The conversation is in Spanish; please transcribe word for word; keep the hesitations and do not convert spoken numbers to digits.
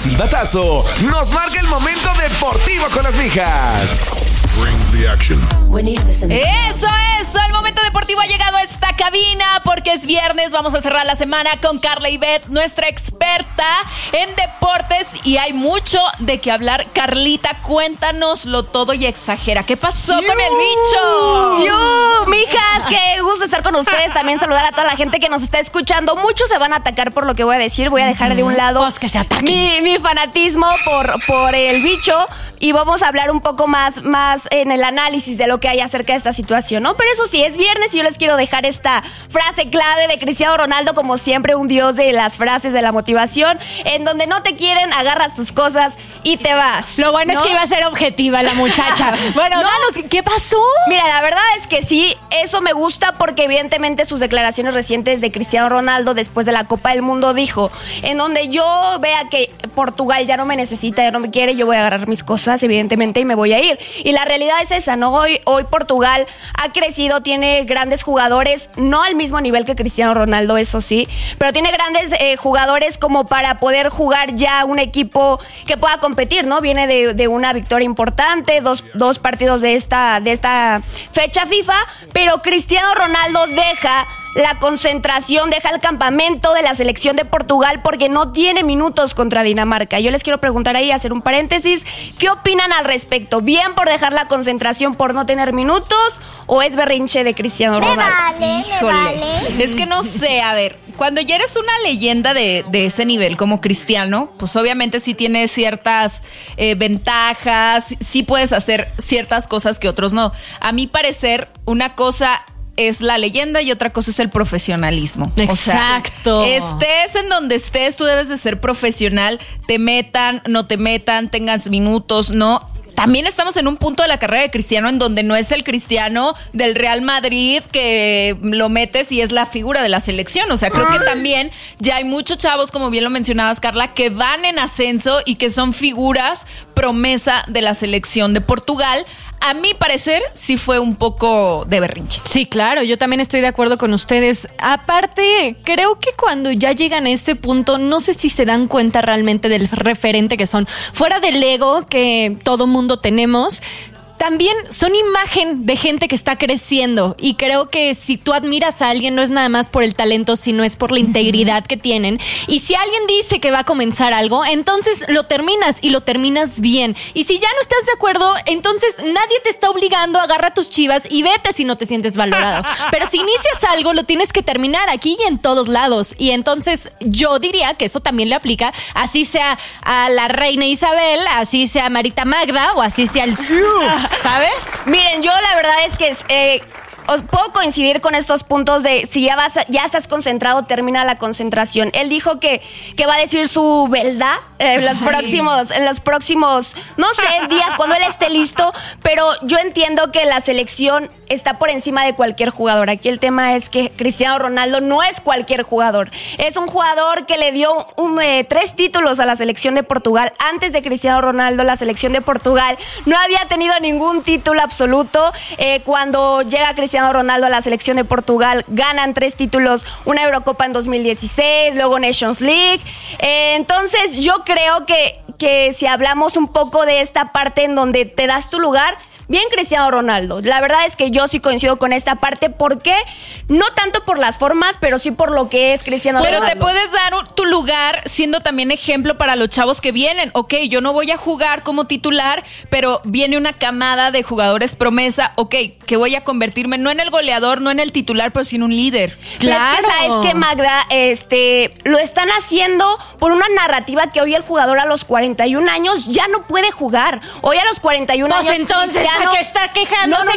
silbatazo, nos marca el momento deportivo con las mijas. Eso, eso, el momento deportivo ha llegado a esta cabina porque es viernes, vamos a cerrar la semana con Carla Ivette, nuestra experta en deportes, y hay mucho de qué hablar. Carlita, cuéntanoslo todo y exagera. ¿Qué pasó ¡Siu! con el bicho? ¡Siu! Mijas, qué gusto estar con ustedes. También saludar a toda la gente que nos está escuchando. Muchos se van a atacar por lo que voy a decir. Voy a dejar de un lado Pues que se ataquen. mi, mi fanatismo por, por el bicho, y vamos a hablar un poco más, más en el análisis de lo que hay acerca de esta situación, ¿no? Pero eso sí, es viernes y yo les quiero dejar esta frase clave de Cristiano Ronaldo, como siempre, un dios de las frases de la motivación, en donde no te quieren, agarras tus cosas y te vas. Lo bueno, ¿no?, es que iba a ser objetiva la muchacha. Bueno, No. danos, ¿qué pasó? Mira, la verdad es que sí, eso me gusta porque evidentemente sus declaraciones recientes de Cristiano Ronaldo después de la Copa del Mundo dijo, en donde yo vea que Portugal ya no me necesita, ya no me quiere, yo voy a agarrar mis cosas, evidentemente, y me voy a ir. Y la realidad es esa, ¿no? Hoy, hoy Portugal ha crecido, tiene grandes jugadores, no al mismo nivel que Cristiano Ronaldo, eso sí, pero tiene grandes eh, jugadores como para poder jugar ya un equipo que pueda competir, ¿no? Viene de, de una victoria importante, dos, dos partidos de esta, de esta fecha FIFA, pero Cristiano Ronaldo deja la concentración, deja el campamento de la selección de Portugal porque no tiene minutos contra Dinamarca. Yo les quiero preguntar ahí, hacer un paréntesis, ¿qué opinan al respecto? ¿Bien por dejar la concentración por no tener minutos o es berrinche de Cristiano Ronaldo? Me vale, Híjole, me vale. es que no sé, a ver, cuando ya eres una leyenda de, de ese nivel como Cristiano, pues obviamente sí tienes ciertas eh, ventajas, sí puedes hacer ciertas cosas que otros no. A mi parecer, una cosa es la leyenda y otra cosa es el profesionalismo. Exacto. O sea, estés en donde estés, tú debes de ser profesional, te metan, no te metan, tengas minutos, no. También estamos en un punto de la carrera de Cristiano en donde no es el Cristiano del Real Madrid que lo metes y es la figura de la selección. O sea, creo que también ya hay muchos chavos, como bien lo mencionabas, Carla, que van en ascenso y que son figuras promesa de la selección de Portugal. A mi parecer, sí fue un poco de berrinche. Sí, claro, yo también estoy de acuerdo con ustedes. Aparte, creo que cuando ya llegan a ese punto, no sé si se dan cuenta realmente del referente que son. Fuera del ego que todo mundo tenemos, también son imagen de gente que está creciendo, y creo que si tú admiras a alguien no es nada más por el talento, sino es por la integridad que tienen. Y si alguien dice que va a comenzar algo, entonces lo terminas y lo terminas bien. Y si ya no estás de acuerdo, entonces nadie te está obligando, agarra tus chivas y vete si no te sientes valorado. Pero si inicias algo, lo tienes que terminar aquí y en todos lados. Y entonces yo diría que eso también le aplica, así sea a la reina Isabel, así sea a Marita Magda o así sea el... ¿Sabes? Miren, yo la verdad es que eh, os puedo coincidir con estos puntos de si ya vas a, ya estás concentrado, termina la concentración. Él dijo que, que va a decir su verdad eh, en los próximos, en los próximos, no sé, días, cuando él esté listo, pero yo entiendo que la selección está por encima de cualquier jugador. Aquí el tema es que Cristiano Ronaldo no es cualquier jugador. Es un jugador que le dio un, eh, tres títulos a la selección de Portugal. Antes de Cristiano Ronaldo, la selección de Portugal no había tenido ningún título absoluto. Eh, cuando llega Cristiano Ronaldo a la selección de Portugal, ganan tres títulos, una Eurocopa en dos mil dieciséis, luego Nations League. Eh, entonces yo creo que, que si hablamos un poco de esta parte en donde te das tu lugar, bien Cristiano Ronaldo. La verdad es que yo sí coincido con esta parte. ¿Por qué? No tanto por las formas, pero sí por lo que es Cristiano Pero Ronaldo. te puedes dar un- tu lugar siendo también ejemplo para los chavos que vienen. Ok, yo no voy a jugar como titular, pero viene una camada de jugadores promesa. Ok, que voy a convertirme no en el goleador, no en el titular, pero sí en un líder. Pero es que, ¿sabes qué, Magda? Este, lo están haciendo por una narrativa que hoy el jugador a los cuarenta y un años ya no puede jugar. Hoy a los cuarenta y un Pues años... entonces, ya ¿para no- qué está quejando? No, no,